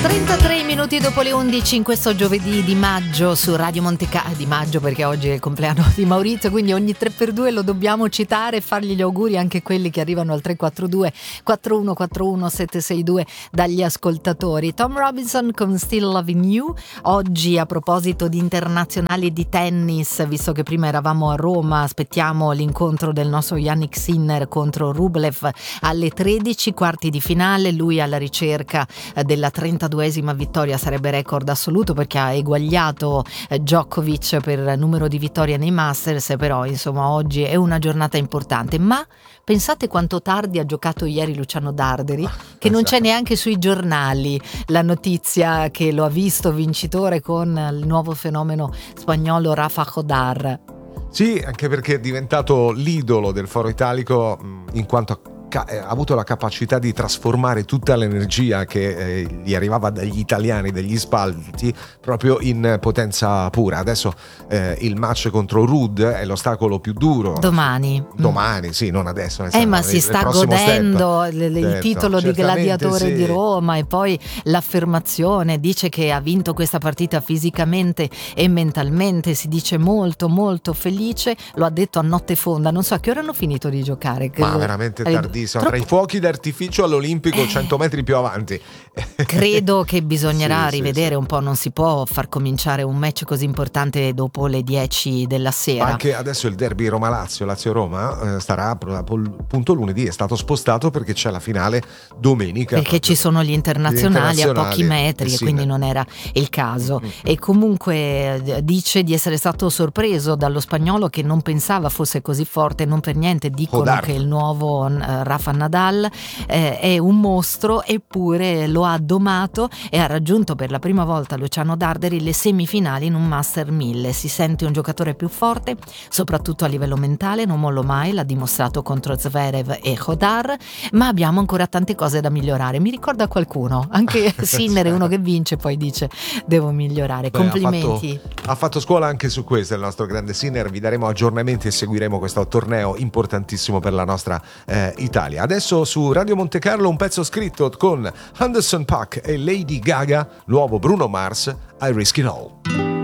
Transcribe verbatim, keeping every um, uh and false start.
trentatré minuti dopo le undici in questo giovedì di maggio su Radio Monte Carlo, di maggio perché oggi è il compleanno di Maurizio, quindi ogni tre per due lo dobbiamo citare e fargli gli auguri anche quelli che arrivano al tre quattro due quattro uno quattro uno sette sei due dagli ascoltatori. Tom Robinson con Still Loving You. Oggi, a proposito di internazionali di tennis, visto che prima eravamo a Roma, aspettiamo l'incontro del nostro Yannick Sinner contro Rublev alle tredici, quarti di finale, lui alla ricerca della trentaduesima vittoria, sarebbe record assoluto perché ha eguagliato Djokovic per numero di vittorie nei Masters, però insomma oggi è una giornata importante. Ma pensate quanto tardi ha giocato ieri Luciano Darderi, che non c'è neanche sui giornali la notizia che lo ha visto vincitore con il nuovo fenomeno spagnolo Rafa Jodar. Sì, anche perché è diventato l'idolo del Foro Italico in quanto ha avuto la capacità di trasformare tutta l'energia che eh, gli arrivava dagli italiani, dagli spalti, proprio in potenza pura. Adesso eh, il match contro Ruud è l'ostacolo più duro. Domani. Domani, sì, non adesso. Eh, ma si sta godendo l- l- il certo, titolo di gladiatore sì. di Roma, e poi l'affermazione, dice che ha vinto questa partita fisicamente e mentalmente, si dice molto molto felice, lo ha detto a notte fonda, non so a che ora hanno finito di giocare. Ma veramente tardissimo. Troppo... Tra i fuochi d'artificio all'Olimpico, eh. cento metri più avanti. Credo che bisognerà sì, rivedere sì, sì. un po', non si può far cominciare un match così importante dopo le dieci della sera. Anche adesso il derby Roma-Lazio, Lazio-Roma, eh, starà appunto lunedì, è stato spostato perché c'è la finale domenica. Perché ci sono gli internazionali, gli internazionali a pochi metri, sì, e quindi non era il caso. Mm-hmm. E comunque dice di essere stato sorpreso dallo spagnolo, che non pensava fosse così forte, non per niente dicono Jodar. Che il nuovo uh, Rafa Nadal eh, è un mostro, eppure lo ha domato e ha raggiunto per la prima volta Luciano Darderi le semifinali in un Master mille. Si sente un giocatore più forte, soprattutto a livello mentale, non mollo mai, l'ha dimostrato contro Zverev e Jodar, ma abbiamo ancora tante cose da migliorare. Mi ricorda qualcuno, anche Sinner è uno che vince poi dice devo migliorare. Beh, complimenti. Ha fatto, ha fatto scuola anche su questo il nostro grande Sinner. Vi daremo aggiornamenti e seguiremo questo torneo importantissimo per la nostra eh, Italia. Adesso su Radio Monte Carlo un pezzo scritto con Anderson .Paak e Lady Gaga, nuovo Bruno Mars, I Risk It All.